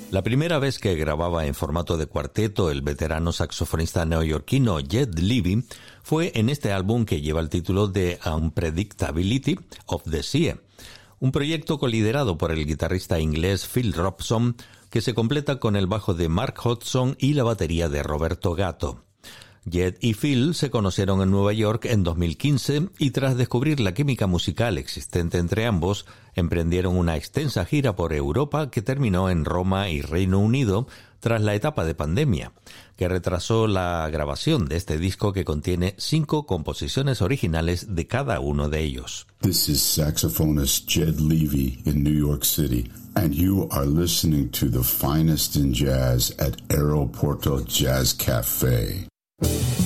La primera vez que grababa en formato de cuarteto el veterano saxofonista neoyorquino Jed Levy fue en este álbum que lleva el título de Unpredictability of the Sea, un proyecto coliderado por el guitarrista inglés Phil Robson, que se completa con el bajo de Mark Hodgson y la batería de Roberto Gatto. Jed y Phil se conocieron en Nueva York en 2015 y tras descubrir la química musical existente entre ambos, emprendieron una extensa gira por Europa que terminó en Roma y Reino Unido tras la etapa de pandemia, que retrasó la grabación de este disco que contiene 5 composiciones originales de cada uno de ellos. This is saxophonist Jed Levy in New York City, and you are listening to the finest in jazz at Aeroporto Jazz Cafe.